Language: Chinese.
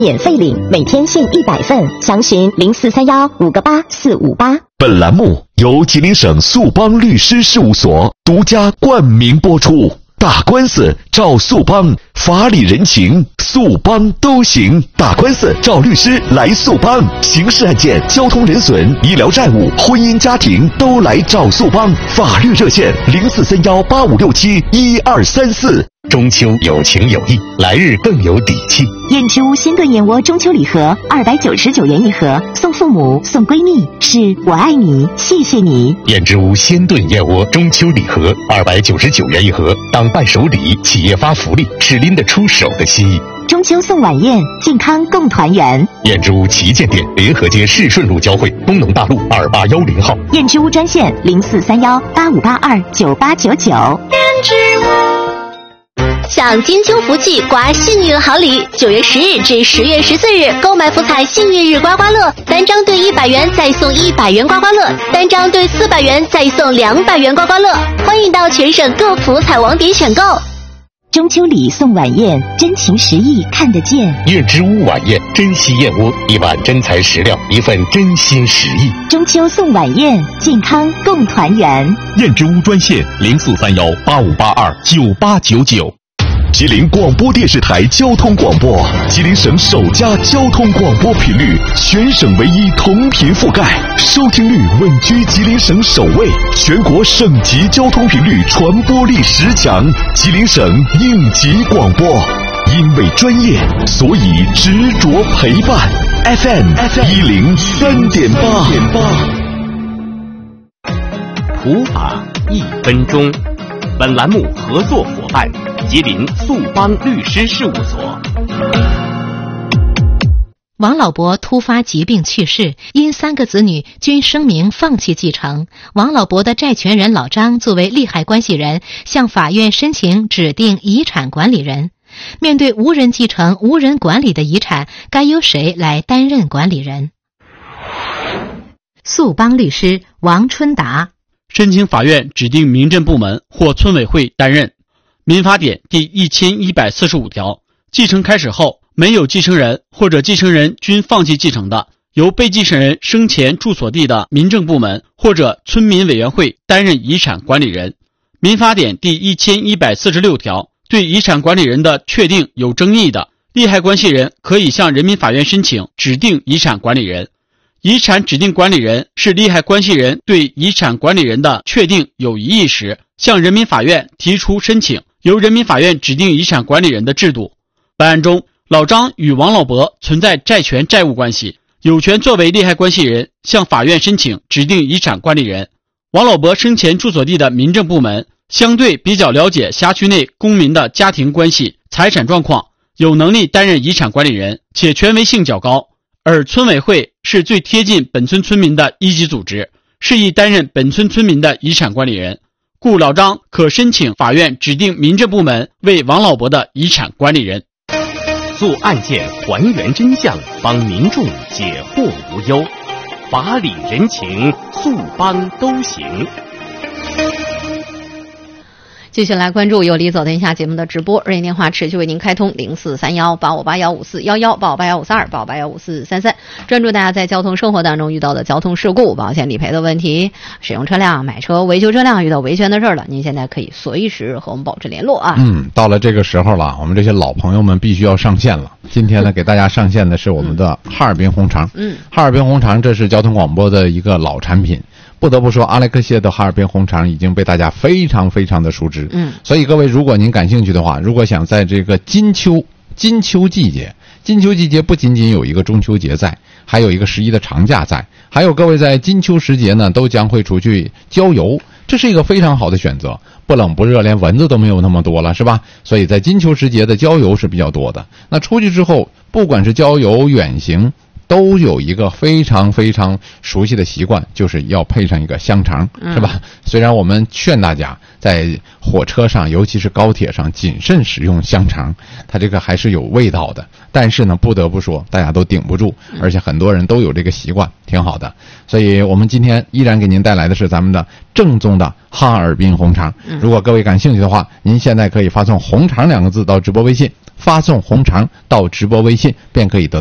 免费领，每天限100份，详询0431-58458。 本栏目由吉林省速邦律师事务所独家冠名播出。打官司找速邦，法理人情速邦都行。打官司找律师来速邦，刑事案件、交通人损、医疗债务、婚姻家庭都来找速邦。法律热线043185671234。 中秋有情有义，来日更有底气。 燕之屋鲜炖燕窝中秋礼盒299元一盒，送父母送闺蜜，是我爱你，谢谢你。 燕之屋鲜炖燕窝中秋礼盒299元一盒，当伴手礼，企业发福利，是拎得出手的心意。 中秋送晚宴，健康共团圆。 燕之屋旗舰店联合街市顺路交汇，东农大路2810号。 燕之屋专线0431-8582-9899。燕之屋。享金秋福气，刮幸运好礼！9月10日至10月14日，购买福彩幸运日刮刮乐，单张兑100元再送100元刮刮乐，单张兑400元再送200元刮刮乐。欢迎到全省各福彩网点选购。中秋礼送晚宴，真情实意看得见。 燕之屋晚宴，珍惜燕窝，一碗真材实料，一份真心实意。 中秋送晚宴，健康共团圆。 燕之屋专线0431-8582-9899。吉林广播电视台交通广播，吉林省首家交通广播频率，全省唯一同频覆盖，收听率稳居吉林省首位，全国省级交通频率传播力10强，吉林省应急广播。因为专业，所以执着陪伴。FM 103.8。 普法1分钟。本栏目合作伙伴吉林速邦律师事务所。 王老伯突发疾病去世，因3个子女均声明放弃继承，王老伯的债权人老张作为利害关系人，向法院申请指定遗产管理人。面对无人继承、无人管理的遗产，该由谁来担任管理人？速邦律师王春达。 申请法院指定民政部门或村委会担任。民法典第1145条，继承开始后没有继承人或者继承人均放弃继承的，由被继承人生前住所地的民政部门或者村民委员会担任遗产管理人。民法典第1146条，对遗产管理人的确定有争议的，利害关系人可以向人民法院申请指定遗产管理人。遗产指定管理人是利害关系人对遗产管理人的确定有异议时，向人民法院提出申请，由人民法院指定遗产管理人的制度。本案中，老张与王老伯存在债权债务关系，有权作为利害关系人向法院申请指定遗产管理人。王老伯生前住所地的民政部门相对比较了解辖区内公民的家庭关系、财产状况，有能力担任遗产管理人，且权威性较高。而村委会是最贴近本村村民的一级组织，适宜担任本村村民的遗产管理人，故老张可申请法院指定民政部门为王老伯的遗产管理人。 做案件还原真相，帮民众解惑无忧，法理人情速邦都行。 继续来关注由李走天下节目的直播，热线电话持续为您开通0431-8581-5411、8581-52、8581-5433，专注大家在交通生活当中遇到的交通事故、保险理赔的问题，使用车辆、买车、维修车辆遇到维权的事儿了，您现在可以随时和我们保持联络啊。 到了这个时候了，我们这些老朋友们必须要上线了。今天呢，给大家上线的是我们的哈尔滨红肠。哈尔滨红肠这是交通广播的一个老产品。不得不说，阿莱克谢的哈尔滨红肠已经被大家非常非常的熟知。所以各位，如果您感兴趣的话，如果想在这个金秋季节不仅仅有一个中秋节在，还有一个11的长假在，还有各位在金秋时节呢，都将会出去郊游，这是一个非常好的选择，不冷不热，连蚊子都没有那么多了，是吧？所以在金秋时节的郊游是比较多的。那出去之后，不管是郊游远行， 都有一个非常非常熟悉的习惯，就是要配上一个香肠，是吧？虽然我们劝大家在火车上，尤其是高铁上谨慎使用香肠，它这个还是有味道的。但是呢，不得不说，大家都顶不住，而且很多人都有这个习惯，挺好的。所以我们今天依然给您带来的是咱们的正宗的哈尔滨红肠。如果各位感兴趣的话，您现在可以发送红肠2个字到直播微信，发送红肠到直播微信，便可以得